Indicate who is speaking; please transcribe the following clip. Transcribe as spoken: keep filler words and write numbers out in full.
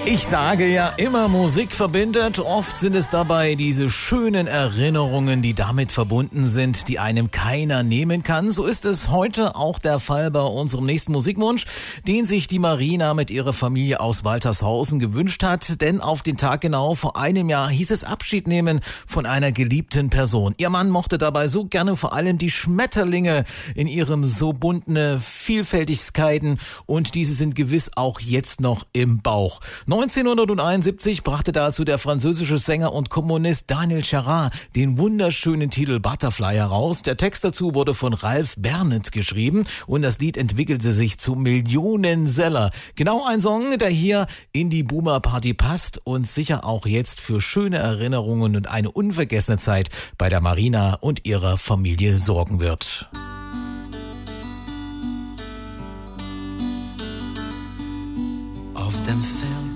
Speaker 1: Ich sage ja immer, Musik verbindet. Oft sind es dabei diese schönen Erinnerungen, die damit verbunden sind, die einem keiner nehmen kann. So ist es heute auch der Fall bei unserem nächsten Musikwunsch, den sich die Marina mit ihrer Familie aus Waltershausen gewünscht hat. Denn auf den Tag genau vor einem Jahr hieß es Abschied nehmen von einer geliebten Person. Ihr Mann mochte dabei so gerne vor allem die Schmetterlinge in ihrem so bunten Vielfältigkeiten, und diese sind gewiss auch jetzt noch im Bauch. neunzehnhunderteinundsiebzig brachte dazu der französische Sänger und Komponist Daniel Charras den wunderschönen Titel Butterfly heraus. Der Text dazu wurde von Ralph Bernett geschrieben und das Lied entwickelte sich zum Millionenseller. Genau ein Song, der hier in die Boomer-Party passt und sicher auch jetzt für schöne Erinnerungen und eine unvergessene Zeit bei der Marina und ihrer Familie sorgen wird.
Speaker 2: Auf dem Feld